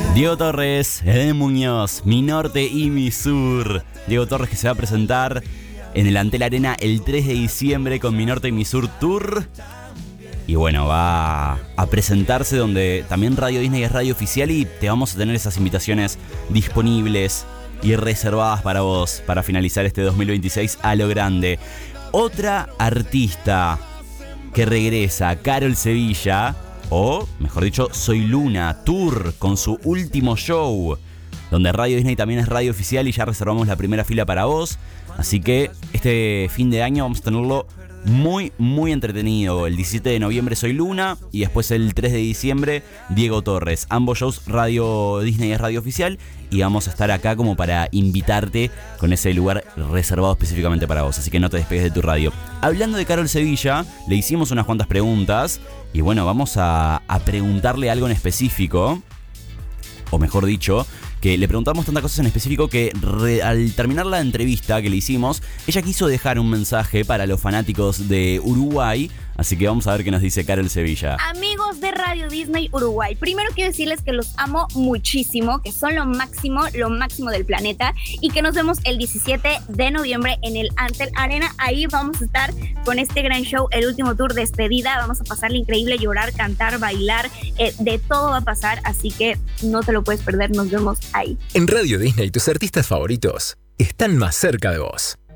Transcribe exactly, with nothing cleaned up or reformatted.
Diego Torres, Edén Muñoz, Mi Norte y Mi Sur. Diego Torres que se va a presentar en el Antel Arena el tres de diciembre con Mi Norte y Mi Sur Tour. Y bueno, va a presentarse donde también Radio Disney es radio oficial y te vamos a tener esas invitaciones disponibles y reservadas para vos para finalizar este dos mil veintiséis a lo grande. Otra artista que regresa, Carol Sevilla, o mejor dicho, Soy Luna Tour con su último show, donde Radio Disney también es radio oficial y ya reservamos la primera fila para vos. Así que este fin de año vamos a tenerlo muy, muy entretenido. El diecisiete de noviembre Soy Luna y después el tres de diciembre Diego Torres. Ambos shows Radio Disney es radio oficial y vamos a estar acá como para invitarte con ese lugar reservado específicamente para vos. Así que no te despegues de tu radio. Hablando de Carol Sevilla, le hicimos unas cuantas preguntas y bueno, vamos a, a preguntarle algo en específico. O mejor dicho, que le preguntamos tantas cosas en específico que re, al terminar la entrevista que le hicimos, ella quiso dejar un mensaje para los fanáticos de Uruguay. Así que vamos a ver qué nos dice Carol Sevilla. Amigos de Radio Disney Uruguay, primero quiero decirles que los amo muchísimo, que son lo máximo, lo máximo del planeta y que nos vemos el diecisiete de noviembre en el Antel Arena. Ahí vamos a estar con este gran show, el último tour despedida. Vamos a pasarle increíble, llorar, cantar, bailar, eh, de todo va a pasar, así que no te lo puedes perder, nos vemos ahí. En Radio Disney tus artistas favoritos están más cerca de vos.